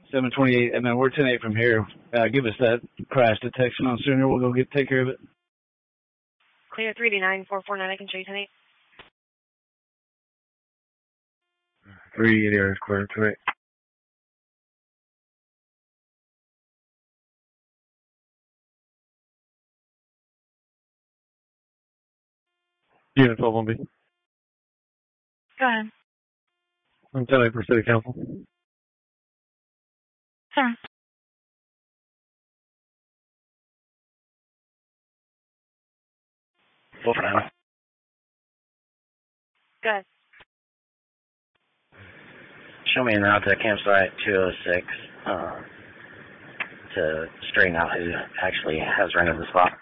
728, and then we're 10-8 from here. Give us that crash detection on Sooner. We'll go take care of it. Clear 3D9449. I can show you 10-8. 380 hours clear, 28. Unit 12-1B. Go ahead. I'm 10-8 for City Council. Sir. Full for now. Go ahead. Show me en route to campsite 206 to straighten out who actually has rented the spot.